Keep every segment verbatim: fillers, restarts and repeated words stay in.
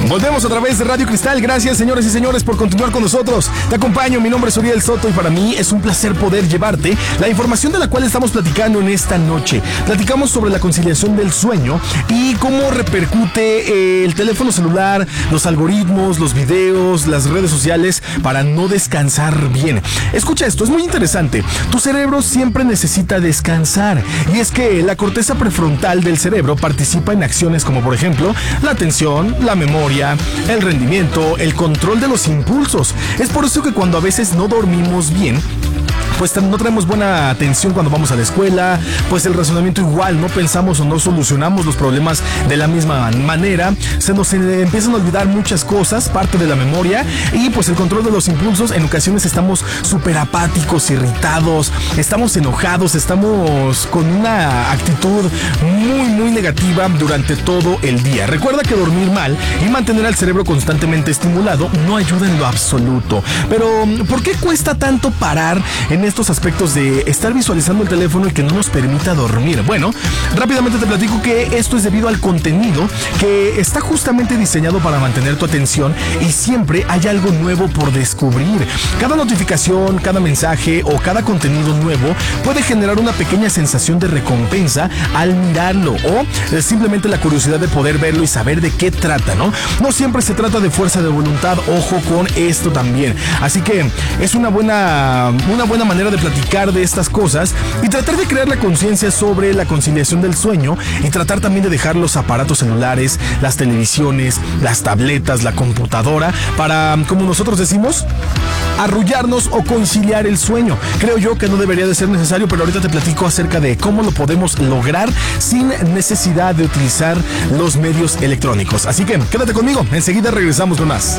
Volvemos a través de Radio Cristal. Gracias, señores y señores, por continuar con nosotros. Te acompaño, mi nombre es Uriel Soto y para mí es un placer poder llevarte la información de la cual estamos platicando en esta noche. Platicamos sobre la conciliación del sueño y cómo repercute eh, el teléfono celular, los algoritmos, los videos, las redes sociales para no descansar bien. Escucha esto, es muy interesante. Tu cerebro siempre necesita descansar y es que la corteza prefrontal del cerebro participa en acciones como por ejemplo la atención, la memoria, el rendimiento, el control de los impulsos. Es por eso que cuando a veces no dormimos bien, pues no traemos buena atención cuando vamos a la escuela, pues el razonamiento igual, no pensamos o no solucionamos los problemas de la misma manera, se nos empiezan a olvidar muchas cosas, parte de la memoria, y pues el control de los impulsos, en ocasiones estamos súper apáticos, irritados, estamos enojados, estamos con una actitud muy muy negativa durante todo el día. Recuerda que dormir mal y mantener al cerebro constantemente estimulado no ayuda en lo absoluto. Pero ¿por qué cuesta tanto parar en estos aspectos de estar visualizando el teléfono y que no nos permita dormir? Bueno, rápidamente te platico que esto es debido al contenido que está justamente diseñado para mantener tu atención y siempre hay algo nuevo por descubrir. Cada notificación, cada mensaje o cada contenido nuevo puede generar una pequeña sensación de recompensa al mirarlo o simplemente la curiosidad de poder verlo y saber de qué trata, ¿no? No siempre se trata de fuerza de voluntad, ojo con esto también. Así que es una buena, una buena manera de platicar de estas cosas y tratar de crear la conciencia sobre la conciliación del sueño y tratar también de dejar los aparatos celulares, las televisiones, las tabletas, la computadora para, como nosotros decimos, arrullarnos o conciliar el sueño. Creo yo que no debería de ser necesario, pero ahorita te platico acerca de cómo lo podemos lograr sin necesidad de utilizar los medios electrónicos. Así que quédate conmigo, enseguida regresamos con más.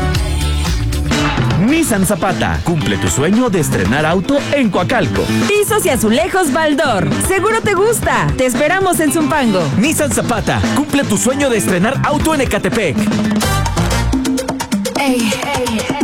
Nissan Zapata, cumple tu sueño de estrenar auto en Coacalco. Pisos y azulejos Baldor, seguro te gusta. Te esperamos en Zumpango. Nissan Zapata, cumple tu sueño de estrenar auto en Ecatepec. Ey, ey.